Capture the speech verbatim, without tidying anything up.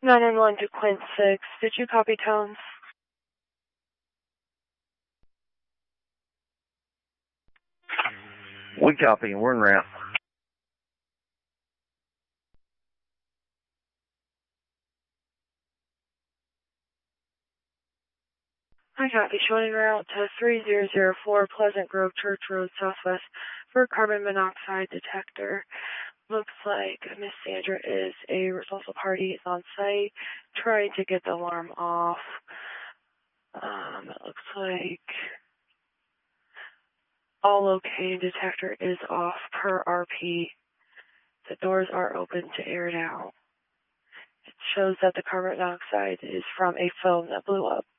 nine one one to Quint six. Did you copy tones? We copy, and we're en route. I copy. Showing route to three zero zero four Pleasant Grove Church Road Southwest for carbon monoxide detector. Looks like Miss Sandra is a resourceful party is on site trying to get the alarm off. Um, it looks like all okay. Detector is off per R P. The doors are open to air now. It shows that the carbon monoxide is from a phone that blew up.